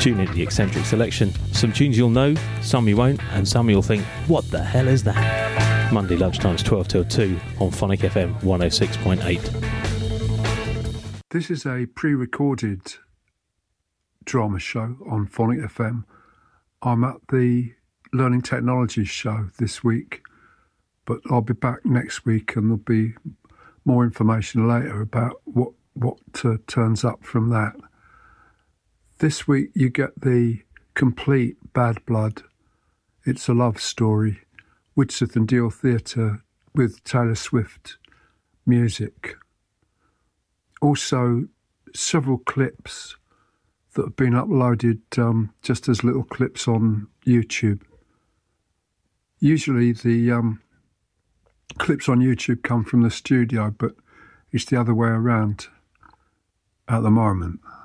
Tune into the Eccentric Selection. Some tunes you'll know, some you won't, and some you'll think, what the hell is that? Monday lunchtimes 12 till 2 on Phonic FM 106.8. This is a pre-recorded drama show on Phonic FM. I'm at the Learning Technologies show this week, but I'll be back next week and there'll be more information later about what turns up from that. This week you get the complete Bad Blood, It's a Love Story, Widgeworth and Deal Theatre with Taylor Swift music. Also several clips that have been uploaded just as little clips on YouTube. Usually the clips on YouTube come from the studio, but it's the other way around at the moment.